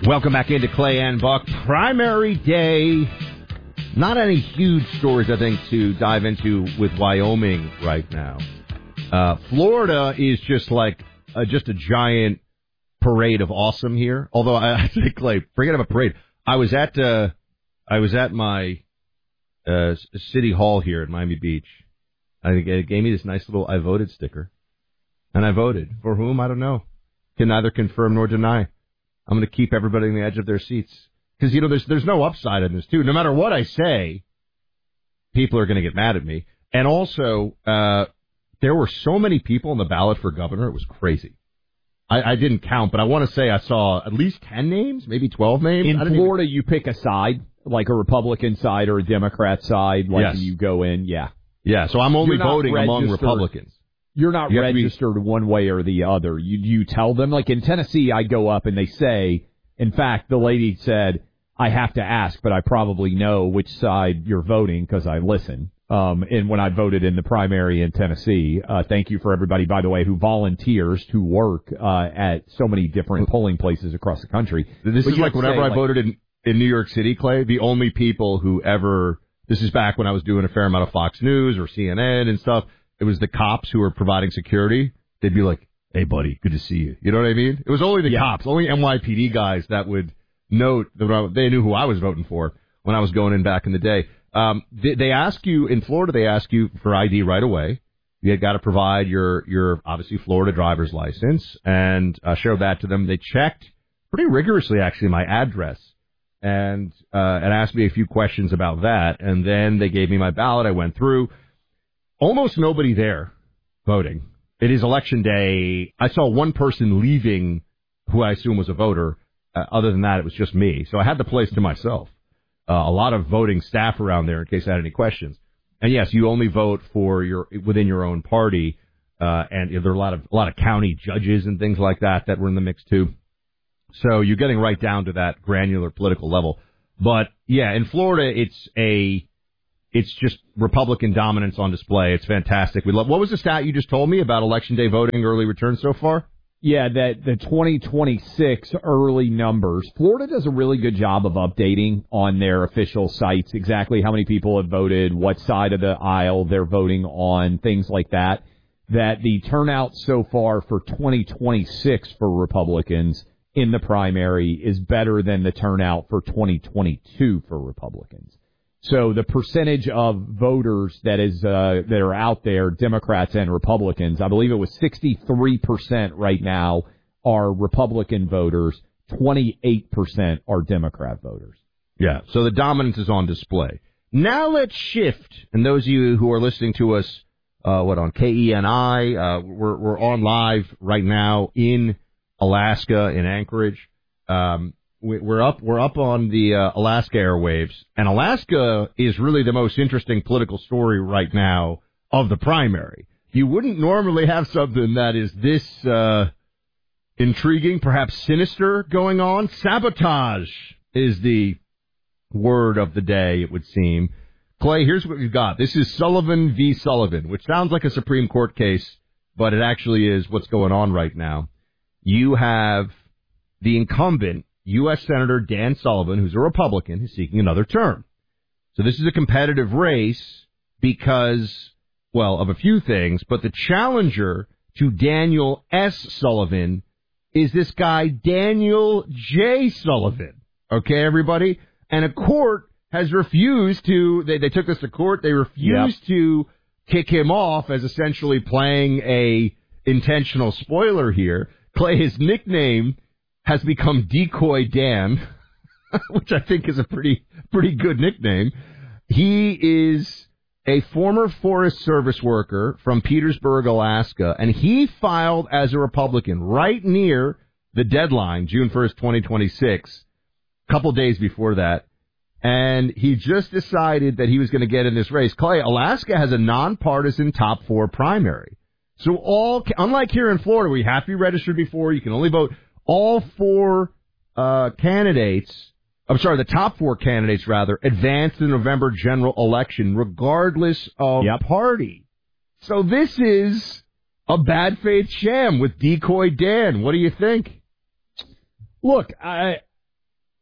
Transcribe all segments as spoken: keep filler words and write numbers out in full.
Welcome back into Clay and Buck. Primary day. Not any huge stories, I think, to dive into with Wyoming right now. Uh, Florida is just like uh, just a giant parade of awesome here. Although I, I think, Clay, forget about parade. I was at uh, I was at my uh, city hall here at Miami Beach. I think it gave me this nice little "I voted" sticker, and I voted for whom I don't know. Can neither confirm nor deny. I'm going to keep everybody on the edge of their seats. Because, you know, there's there's no upside in this, too. No matter what I say, people are going to get mad at me. And also, uh, there were so many people on the ballot for governor, it was crazy. I, I didn't count, but I want to say I saw at least ten names, maybe twelve names. In Florida, even... you pick a side, like a Republican side or a Democrat side, like yes. you go in, yeah. Yeah, so I'm only voting among Republicans. You're not you registered be... one way or the other. You you tell them, like in Tennessee, I go up and they say, in fact, the lady said, I have to ask, but I probably know which side you're voting because I listen. Um, and when I voted in the primary in Tennessee, uh, thank you for everybody, by the way, who volunteers to work uh, at so many different polling places across the country. This but is like whenever say, I like, voted in, in New York City, Clay, the only people who ever, this is back when I was doing a fair amount of Fox News or C N N and stuff, it was the cops who were providing security. They'd be like, hey, buddy, good to see you. You know what I mean? It was only the yeah. cops, only N Y P D guys that would note that they knew who I was voting for when I was going in back in the day. Um, they, they ask you, in Florida, they ask you for I D right away. You got to provide your, your, obviously, Florida driver's license and uh, show that to them. They checked pretty rigorously, actually, my address and uh, and asked me a few questions about that. And then they gave me my ballot. I went through. Almost nobody there voting. It is election day. I saw one person leaving who I assume was a voter. Uh, other than that, it was just me. So I had the place to myself. Uh, a lot of voting staff around there in case I had any questions. And yes, you only vote for your within your own party. Uh, and you know, there are a lot of a lot of county judges and things like that that were in the mix too. So you're getting right down to that granular political level. But yeah, in Florida, it's a It's just Republican dominance on display. It's fantastic. We love. What was the stat you just told me about Election Day voting early returns so far? Yeah, that the twenty twenty-six early numbers. Florida does a really good job of updating on their official sites exactly how many people have voted, what side of the aisle they're voting on, things like that. That the turnout so far for twenty twenty-six for Republicans in the primary is better than the turnout for twenty twenty-two for Republicans. So the percentage of voters that is uh, that are out there, Democrats and Republicans, I believe it was sixty-three percent right now are Republican voters, twenty-eight percent are Democrat voters. Yeah, so the dominance is on display. Now let's shift, and those of you who are listening to us, uh, what, on K E N I, uh, we're, we're on live right now in Alaska, in Anchorage. Um We're up. We're up on the uh, Alaska airwaves, and Alaska is really the most interesting political story right now of the primary. You wouldn't normally have something that is this uh, intriguing, perhaps sinister, going on. Sabotage is the word of the day, it would seem. Clay, here's what we've got. This is Sullivan v. Sullivan, which sounds like a Supreme Court case, but it actually is what's going on right now. You have the incumbent U S Senator Dan Sullivan, who's a Republican, who's seeking another term. So this is a competitive race because, well, of a few things, but the challenger to Daniel S. Sullivan is this guy, Daniel J. Sullivan. Okay, everybody? And a court has refused to, they, they took this to court, they refused yep. to kick him off as essentially playing a intentional spoiler here. Clay, his nickname has become Decoy Dan, which I think is a pretty pretty good nickname. He is a former Forest Service worker from Petersburg, Alaska, and he filed as a Republican right near the deadline, June first, twenty twenty-six, a couple days before that, and he just decided that he was going to get in this race. Clay, Alaska has a nonpartisan top four primary. So all, unlike here in Florida, where you have to be registered before, you can only vote. All four uh, candidates, I'm sorry, the top four candidates, rather, advanced in the November general election, regardless of yep. party. So this is a bad faith sham with Decoy Dan. What do you think? Look, I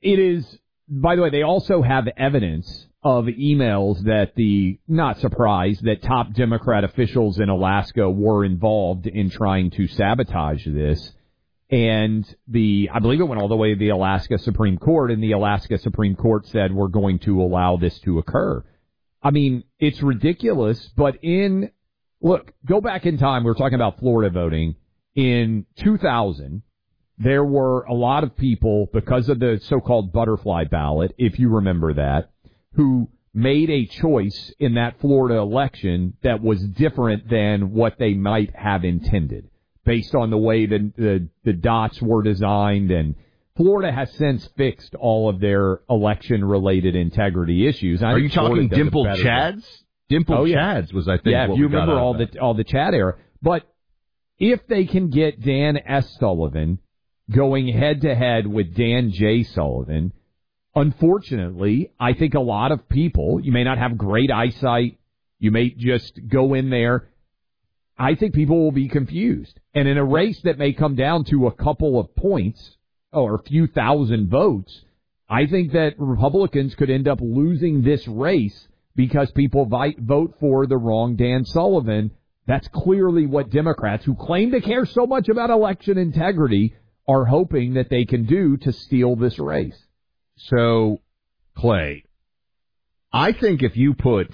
it is, by the way, they also have evidence of emails that the, not surprised, that top Democrat officials in Alaska were involved in trying to sabotage this. And the, I believe it went all the way to the Alaska Supreme Court, and the Alaska Supreme Court said we're going to allow this to occur. I mean, it's ridiculous, but in, look, go back in time, we were talking about Florida voting. In two thousand, there were a lot of people, because of the so-called butterfly ballot, if you remember that, who made a choice in that Florida election that was different than what they might have intended, based on the way the, the, the dots were designed. And Florida has since fixed all of their election-related integrity issues. I Are you talking Florida Dimple Chads? Dimple oh, yeah. Chads was, I think, yeah, what if you we got remember out all of the all the Chad era. But if they can get Dan S. Sullivan going head-to-head with Dan J. Sullivan, unfortunately, I think a lot of people, you may not have great eyesight, you may just go in there, I think people will be confused. And in a race that may come down to a couple of points or a few thousand votes, I think that Republicans could end up losing this race because people vi- vote for the wrong Dan Sullivan. That's clearly what Democrats, who claim to care so much about election integrity, are hoping that they can do to steal this race. So, Clay, I think if you put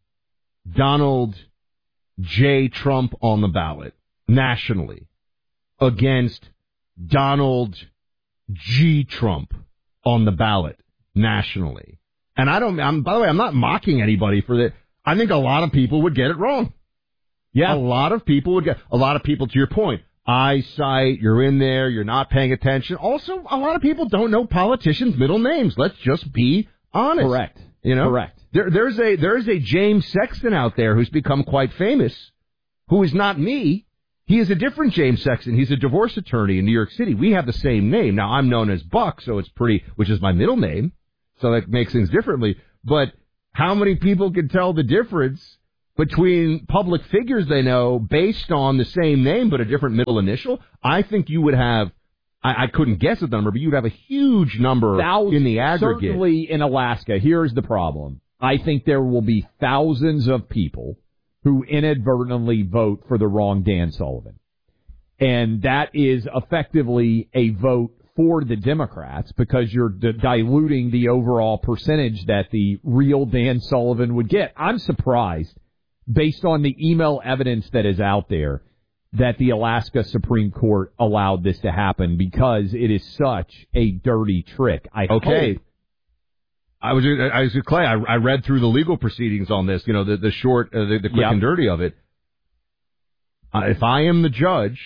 Donald J. Trump on the ballot nationally against Donald G. Trump on the ballot nationally, and I don't, I'm, by the way, I'm not mocking anybody for that. I think a lot of people would get it wrong. Yeah. A lot of people would get, a lot of people, to your point, eyesight, you're in there, you're not paying attention. Also, a lot of people don't know politicians' middle names. Let's just be honest. Correct. You know? Correct. There, there's a, there's a James Sexton out there who's become quite famous, who is not me. He is a different James Sexton. He's a divorce attorney in New York City. We have the same name. Now, I'm known as Buck, so it's pretty, which is my middle name, so that makes things differently. But how many people can tell the difference between public figures they know based on the same name but a different middle initial? I think you would have, I, I couldn't guess at the number, but you'd have a huge number Thousands, in the aggregate. Certainly in Alaska. Here's the problem. I think there will be thousands of people who inadvertently vote for the wrong Dan Sullivan. And that is effectively a vote for the Democrats because you're d- diluting the overall percentage that the real Dan Sullivan would get. I'm surprised, based on the email evidence that is out there, that the Alaska Supreme Court allowed this to happen because it is such a dirty trick. I okay. hope. I was, I was Clay. I, I read through the legal proceedings on this. You know, the the short, uh, the, the quick Yep. and dirty of it. Uh, if I am the judge,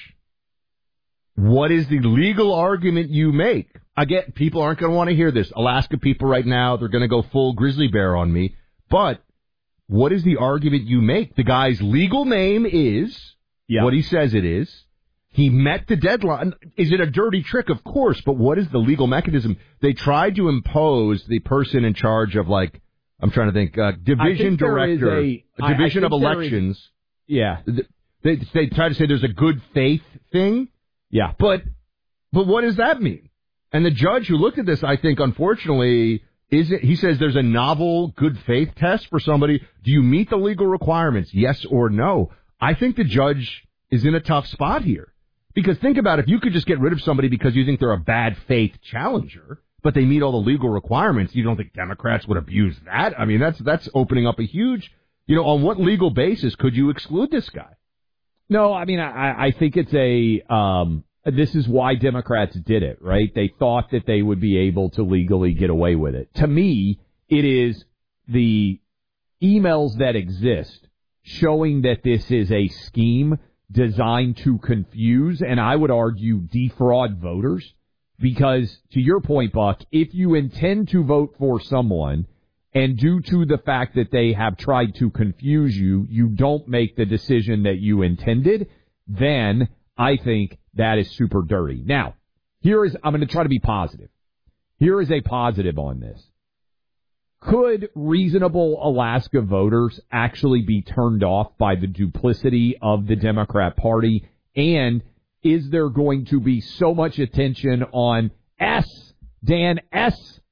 what is the legal argument you make? I get people aren't going to want to hear this. Alaska people right now, they're going to go full grizzly bear on me. But what is the argument you make? The guy's legal name is Yep. what he says it is. He met the deadline. Is it a dirty trick? Of course, but what is the legal mechanism? They tried to impose the person in charge of, like, I'm trying to think, uh, division think there director, is a- a division I- I of think there elections. is- yeah. They, they try to say there's a good faith thing, Yeah. but but what does that mean? And the judge who looked at this, I think, unfortunately, is it, he says there's a novel good faith test for somebody. Do you meet the legal requirements? Yes or no? I think the judge is in a tough spot here. Because think about it, if you could just get rid of somebody because you think they're a bad faith challenger, but they meet all the legal requirements, you don't think Democrats would abuse that? I mean, that's that's opening up a huge, you know, on what legal basis could you exclude this guy? No, I mean, I, I think it's a, um, this is why Democrats did it, right? They thought that they would be able to legally get away with it. To me, it is the emails that exist showing that this is a scheme designed to confuse, and I would argue defraud voters, because to your point, Buck, if you intend to vote for someone and due to the fact that they have tried to confuse you, you don't make the decision that you intended, then I think that is super dirty. Now, here is, I'm going to try to be positive. Here is a positive on this. Could reasonable Alaska voters actually be turned off by the duplicity of the Democrat Party? And is there going to be so much attention on S, Dan S.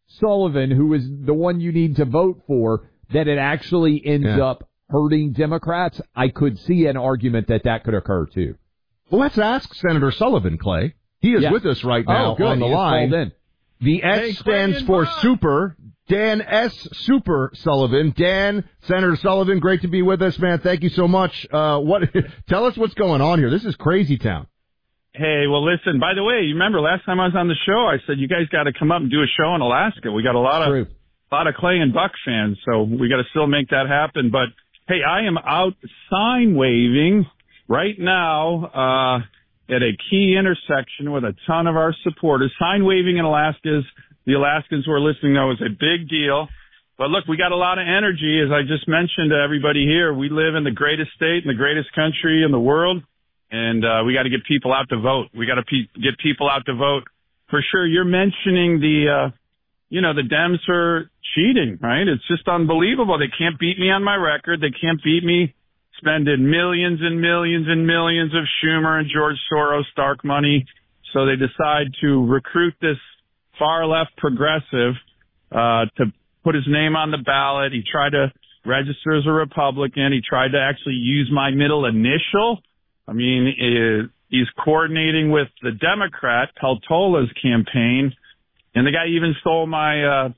Sullivan, who is the one you need to vote for, that it actually ends yeah. up hurting Democrats, I could see an argument that that could occur, too. Well, let's ask Senator Sullivan, Clay. He is yes. with us right now oh, good. on the he line. In. The S hey, stands for Bob. Super. Dan S. Super Sullivan. Dan, Senator Sullivan, great to be with us, man. Thank you so much. Uh, what? Tell us what's going on here. This is crazy town. Hey, well, listen, by the way, you remember last time I was on the show, I said you guys got to come up and do a show in Alaska. We got a lot of True. lot of Clay and Buck fans, so we got to still make that happen. But, hey, I am out sign waving right now uh, at a key intersection with a ton of our supporters. Sign waving in Alaska is, the Alaskans who are listening know, is a big deal. But, look, we got a lot of energy. As I just mentioned to everybody here, we live in the greatest state and the greatest country in the world, and uh, we got to get people out to vote. We got to pe- get people out to vote. For sure, you're mentioning the, uh, you know, the Dems are cheating, right? It's just unbelievable. They can't beat me on my record. They can't beat me spending millions and millions and millions of Schumer and George Soros dark money. So they decide to recruit this far-left progressive uh, to put his name on the ballot. He tried to register as a Republican. He tried to actually use my middle initial. I mean, it, he's coordinating with the Democrat, Peltola's campaign, and the guy even stole my uh,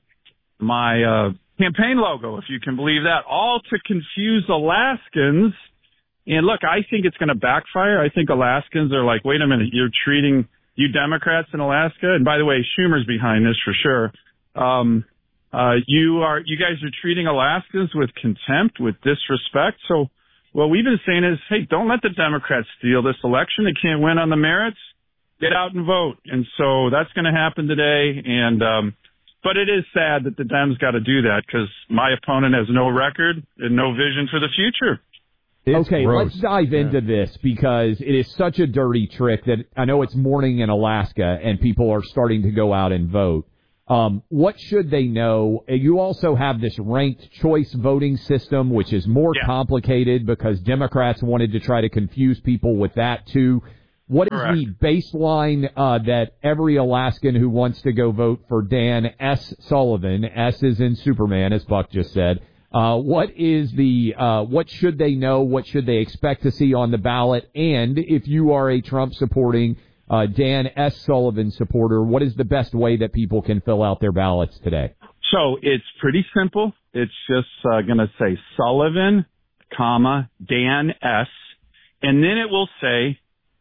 my uh, campaign logo, if you can believe that, all to confuse Alaskans. And look, I think it's going to backfire. I think Alaskans are like, wait a minute, you're treating you Democrats in Alaska, and by the way, Schumer's behind this for sure. Um, uh, you are, you guys are treating Alaskans with contempt, with disrespect. So what we've been saying is, hey, don't let the Democrats steal this election. They can't win on the merits. Get out and vote. And so that's going to happen today. And, um, but it is sad that the Dems got to do that because my opponent has no record and no vision for the future. It's okay, gross. let's dive into yeah. this because it is such a dirty trick that I know it's morning in Alaska and people are starting to go out and vote. Um, what should they know? You also have this ranked choice voting system, which is more yeah. complicated because Democrats wanted to try to confuse people with that too. What is Correct. the baseline uh, that every Alaskan who wants to go vote for Dan S. Sullivan, S is in Superman, as Buck just said, uh, what is the, uh, what should they know? What should they expect to see on the ballot? And if you are a Trump supporting uh, Dan S. Sullivan supporter, what is the best way that people can fill out their ballots today? So it's pretty simple. It's just uh, going to say Sullivan, comma, Dan S. And then it will say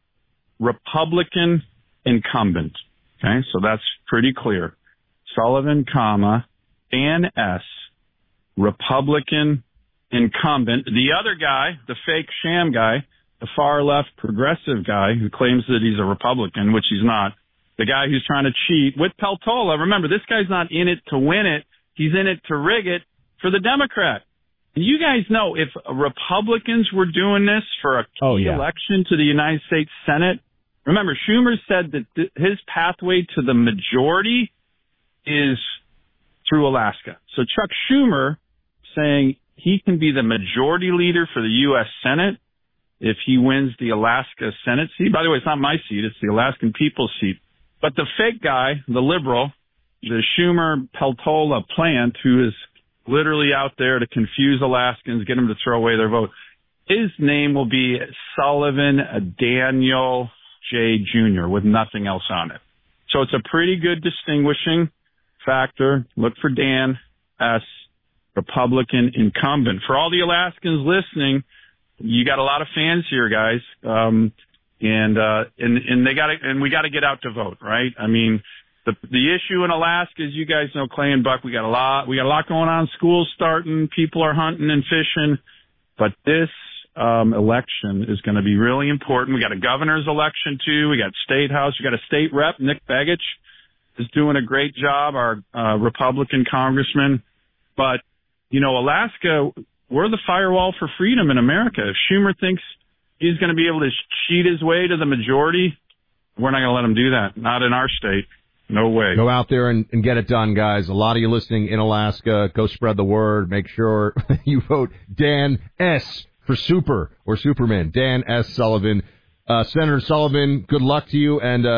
Republican incumbent. Okay, so that's pretty clear. Sullivan, comma, Dan S., Republican incumbent. The other guy, the fake sham guy, the far left progressive guy who claims that he's a Republican, which he's not, the guy who's trying to cheat with Peltola. Remember, this guy's not in it to win it. He's in it to rig it for the Democrat. And you guys know if Republicans were doing this for a key oh, yeah. election to the United States Senate, remember, Schumer said that th- his pathway to the majority is through Alaska. So Chuck Schumer saying he can be the majority leader for the U S Senate if he wins the Alaska Senate seat. By the way, it's not my seat. It's the Alaskan people's seat. But the fake guy, the liberal, the Schumer-Peltola plant, who is literally out there to confuse Alaskans, get them to throw away their vote, his name will be Sullivan Daniel J. Junior with nothing else on it. So it's a pretty good distinguishing factor. Look for Dan S., Republican incumbent. For all the Alaskans listening, you got a lot of fans here, guys. Um, and, uh, and, and they gotta, and we gotta get out to vote, right? I mean, the, the issue in Alaska, as you guys know, Clay and Buck, we got a lot, we got a lot going on. Schools starting, people are hunting and fishing, but this, um, election is going to be really important. We got a governor's election too. We got state house. We got a state rep, Nick Begich is doing a great job, our, uh, Republican congressman. But, you know, Alaska, we're the firewall for freedom in America. If Schumer thinks he's going to be able to cheat his way to the majority, we're not going to let him do that. Not in our state. No way. Go out there and, and get it done, guys. A lot of you listening in Alaska, go spread the word. Make sure you vote Dan S. for Super or Superman. Dan S. Sullivan. Uh, Senator Sullivan, good luck to you, and uh,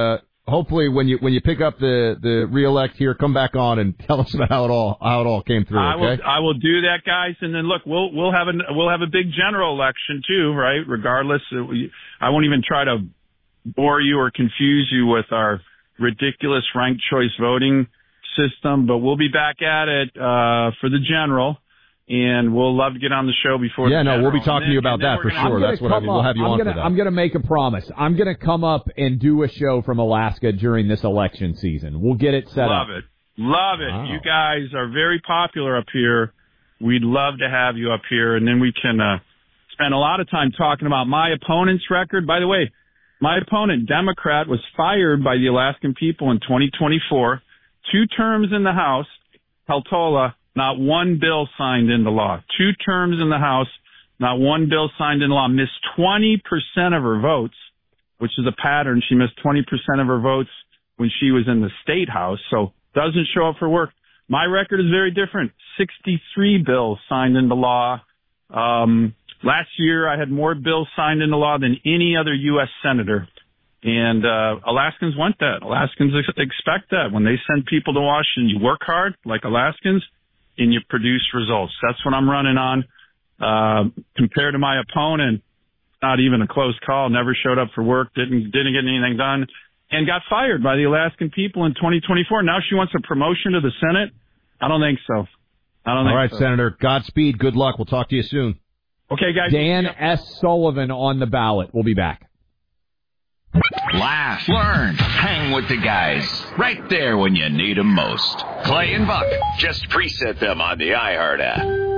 hopefully when you when you pick up the the reelect here, come back on and tell us about how it all how it all came through. I Okay? will I will do that, guys. And then look, we'll we'll have a we'll have a big general election too, right? Regardless, I won't even try to bore you or confuse you with our ridiculous ranked choice voting system, but we'll be back at it uh for the general. And we'll love to get on the show before yeah, the no, general. we'll be talking to you about that for sure. That's what I mean. We'll have you I'm on gonna, for that. I'm going to I'm going to make a promise. I'm going to come up and do a show from Alaska during this election season. We'll get set love up. It. Love it. Wow. You guys are very popular up here. We'd love to have you up here, and then we can uh, spend a lot of time talking about my opponent's record. By the way, my opponent, Democrat, was fired by the Alaskan people in twenty twenty-four. Two terms in the House, Peltola. Not one bill signed into law. Two terms in the House, not one bill signed into law. Missed twenty percent of her votes, which is a pattern. She missed twenty percent of her votes when she was in the state house, so doesn't show up for work. My record is very different. sixty-three bills signed into law. Um, last year, I had more bills signed into law than any other U S senator. And uh, Alaskans want that. Alaskans ex- expect that. When they send people to Washington, you work hard like Alaskans, and you produce results. That's what I'm running on. Uh, compared to my opponent, not even a close call, never showed up for work, didn't didn't get anything done, and got fired by the Alaskan people in twenty twenty-four. Now she wants a promotion to the Senate? I don't think so. I don't All think right, so. Senator. Godspeed. Good luck. We'll talk to you soon. Okay, guys. Dan S. Sullivan on the ballot. We'll be back. Laugh, learn, hang with the guys. Right there when you need them most. Clay and Buck. Just preset them on the iHeart app.